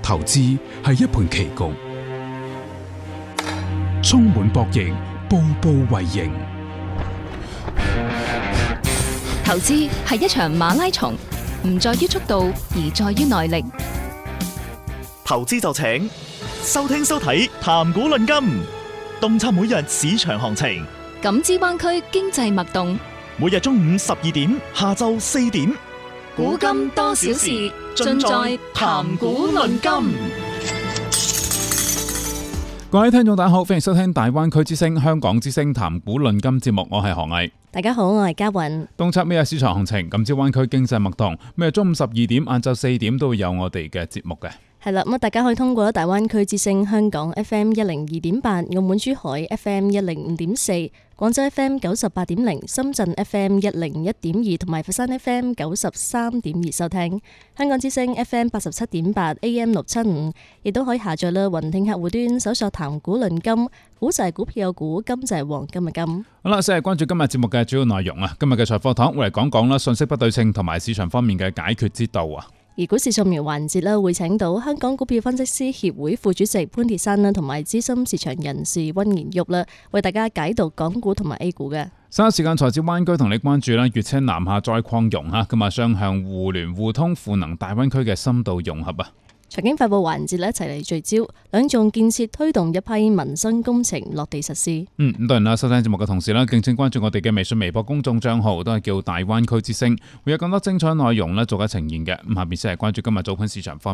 投資係一盤棋局，充滿博弈，步步為營。 投資係一場馬拉松，唔在於速度，而在於耐力。 投資就請收聽收睇談股論金，洞察每日市場行情， 感知灣區經濟脈動。 每日中午12點，下晝4點， 古今多少事，盡在談股論金。 各位聽眾大家好，歡迎收聽大灣區之聲、香港之聲談股論金節目，我係何毅。 大家好，我係嘉韻。 洞察每日市場行情，感知灣區經濟脈動。每日中午12點、晏晝4點都會有我哋嘅節目嘅。 係啦，咁大家可以通過大灣區之聲香港 FM 102.8、澳門珠海 FM 105.4、廣州 FM 98.0、深圳 FM 101.2同埋佛山 FM 93.2收聽。香港之聲 FM 87.8、AM 675，亦都可以下載啦雲聽客戶端，搜索談股論金，股就係股票嘅股，金就係黃金嘅金。 好啦，先係關注今日節目嘅主要內容啊。今日嘅財課堂會嚟講講啦，信息不對稱同埋市場方面嘅解決之道啊。 而股市掃描環節啦，會請到香港股票分析師協會副主席潘鐵珊啦，同埋資深市場人士溫延旭啦，為大家解讀港股同埋 A 股嘅。 稍後時間財經灣區同你關注啦，粵車南下再擴容啊，今日雙向互聯互通賦能大灣區嘅深度融合啊。 財經快報環節咧，一齊嚟聚焦兩重建設推動一批民生工程落地實施。 咁當然啦，收聽節目嘅同時咧，敬請關注我哋嘅微信、微博公眾賬號，都係叫大灣區之聲，會有更多精彩內容咧，做緊呈現嘅。咁下邊先係關注今日早盤市場方面。